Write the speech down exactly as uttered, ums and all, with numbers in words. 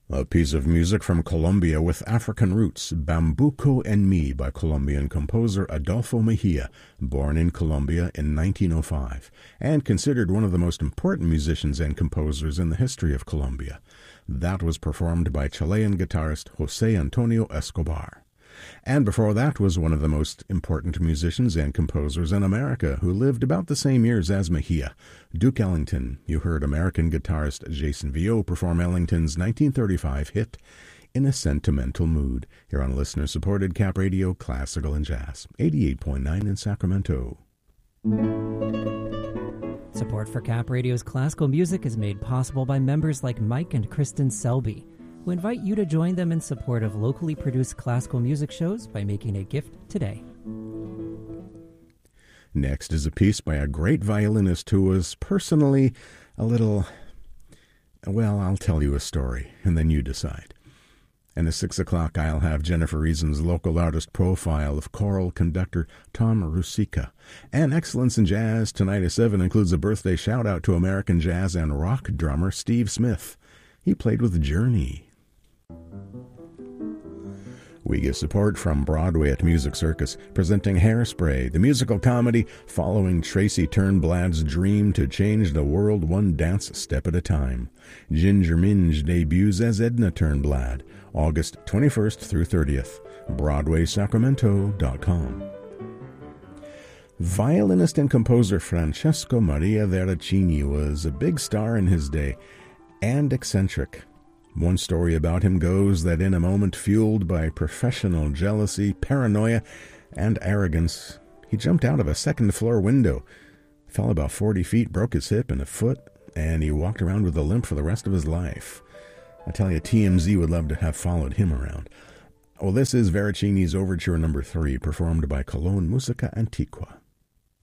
A piece of music from Colombia with African roots, Bambuco en Mi by Colombian composer Adolfo Mejia, born in Colombia in nineteen oh five, and considered one of the most important musicians and composers in the history of Colombia. That was performed by Chilean guitarist José Antonio Escobar. And before that was one of the most important musicians and composers in America who lived about the same years as Mejia, Duke Ellington. You heard American guitarist Jason Vio perform Ellington's nineteen thirty-five hit, In a Sentimental Mood, here on listener-supported Cap Radio Classical and Jazz, eighty-eight point nine in Sacramento. Support for Cap Radio's classical music is made possible by members like Mike and Kristen Selby, who invite you to join them in support of locally produced classical music shows by making a gift today. Next is a piece by a great violinist who was personally a little... Well, I'll tell you a story, and then you decide. And at six o'clock, I'll have Jennifer Reason's local artist profile of choral conductor Tom Rusica. And Excellence in Jazz tonight at seven includes a birthday shout-out to American jazz and rock drummer Steve Smith. He played with Journey. We get support from Broadway at Music Circus, presenting Hairspray, the musical comedy following Tracy Turnblad's dream to change the world one dance step at a time. Ginger Minge debuts as Edna Turnblad, August twenty-first through thirtieth. Broadway Sacramento dot com. Violinist and composer Francesco Maria Veracini was a big star in his day, and eccentric. One story about him goes that in a moment fueled by professional jealousy, paranoia, and arrogance, he jumped out of a second-floor window, fell about forty feet, broke his hip and a foot, and he walked around with a limp for the rest of his life. I tell you, T M Z would love to have followed him around. Well, this is Veracini's Overture Number three, performed by Cologne Musica Antiqua.